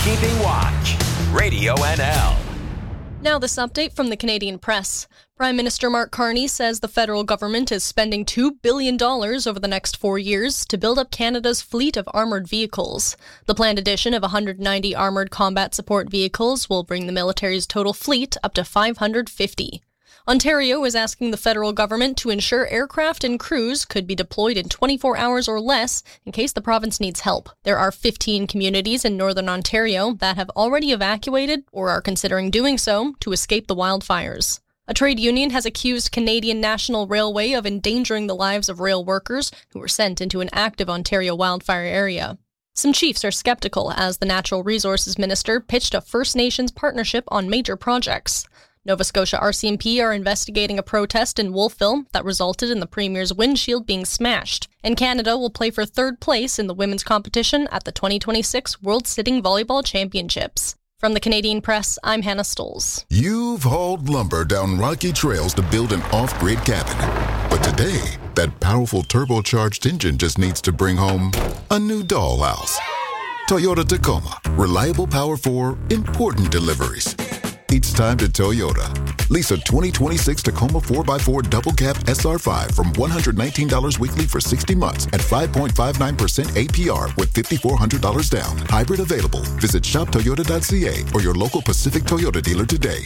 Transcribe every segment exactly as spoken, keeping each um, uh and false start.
Keeping Watch, Radio N L. Now this update from the Canadian Press. Prime Minister Mark Carney says the federal government is spending two billion dollars over the next four years to build up Canada's fleet of armoured vehicles. The planned addition of one hundred ninety armoured combat support vehicles will bring the military's total fleet up to five hundred fifty. Ontario is asking the federal government to ensure aircraft and crews could be deployed in twenty-four hours or less in case the province needs help. There are fifteen communities in northern Ontario that have already evacuated or are considering doing so to escape the wildfires. A trade union has accused Canadian National Railway of endangering the lives of rail workers who were sent into an active Ontario wildfire area. Some chiefs are skeptical as the Natural Resources Minister pitched a First Nations partnership on major projects. Nova Scotia R C M P are investigating a protest in Wolfville that resulted in the Premier's windshield being smashed. And Canada will play for third place in the women's competition at the twenty twenty-six World Sitting Volleyball Championships. From the Canadian Press, I'm Hannah Stoles. You've hauled lumber down rocky trails to build an off-grid cabin. But today, that powerful turbocharged engine just needs to bring home a new dollhouse. Toyota Tacoma. Reliable power for important deliveries. It's time to Toyota. Lease a twenty twenty-six Tacoma four by four Double Cab S R five from one hundred nineteen dollars weekly for sixty months at five point five nine percent A P R with five thousand four hundred dollars down. Hybrid available. Visit shop toyota dot c a or your local Pacific Toyota dealer today.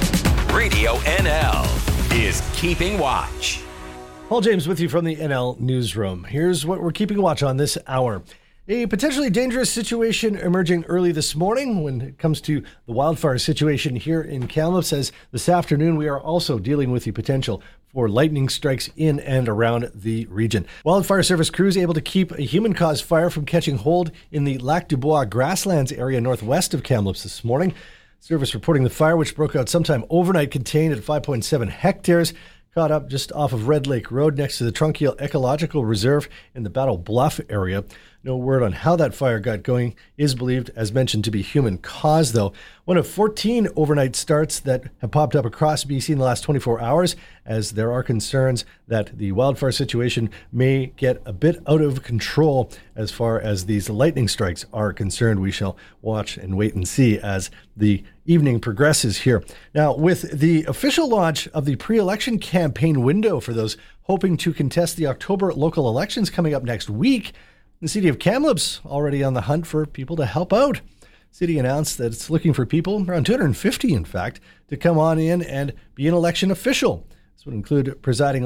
Radio N L is Keeping Watch. Paul James with you from the N L Newsroom. Here's what we're keeping watch on this hour. A potentially dangerous situation emerging early this morning when it comes to the wildfire situation here in Kamloops. As this afternoon, we are also dealing with the potential for lightning strikes in and around the region. Wildfire service crews able to keep a human-caused fire from catching hold in the Lac du Bois grasslands area northwest of Kamloops this morning. Service reporting the fire, which broke out sometime overnight, contained at five point seven hectares, caught up just off of Red Lake Road next to the Trunkiel Ecological Reserve in the Battle Bluff area. No word on how that fire got going. Is believed, as mentioned, to be human caused, though. One of fourteen overnight starts that have popped up across B C in the last twenty-four hours, as there are concerns that the wildfire situation may get a bit out of control as far as these lightning strikes are concerned. We shall watch and wait and see as the evening progresses here. Now, with the official launch of the pre-election campaign window for those hoping to contest the October local elections coming up next week, the city of Kamloops already on the hunt for people to help out. The city announced that it's looking for people, around two hundred fifty in fact, to come on in and be an election official. This would include presiding